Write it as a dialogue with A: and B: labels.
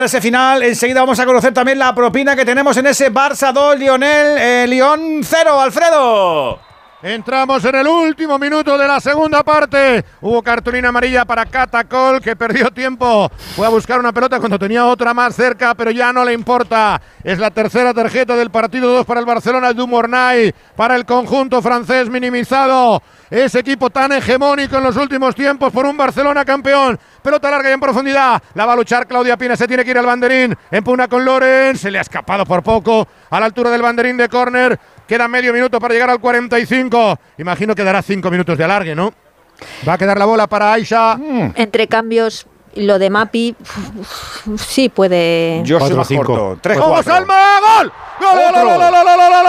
A: ese final. Enseguida vamos a conocer también la propina que tenemos en ese Barça 2, Lyon 0, Alfredo.
B: Entramos en el último minuto de la segunda parte. Hubo cartulina amarilla para Catacol, que perdió tiempo. Fue a buscar una pelota cuando tenía otra más cerca, pero ya no le importa. Es la tercera tarjeta del partido, 2 para el Barcelona, du Mornay, para el conjunto francés minimizado. Ese equipo tan hegemónico en los últimos tiempos por un Barcelona campeón. Pelota larga y en profundidad. La va a luchar Claudia Pina, se tiene que ir al banderín. Empuna con Loren, se le ha escapado por poco a la altura del banderín de córner. Queda medio minuto para llegar al 45. Imagino que dará 5 minutos de alargue, ¿no? Va a quedar la bola para Aisha.
C: Entre cambios, lo de Mapi sí puede.
A: Yo soy más corto. 3-4.
B: ¡Vamos, Salma! ¡Gol! ¡Gol! ¡Gol! ¡Gol! ¡Gol! ¡Gol!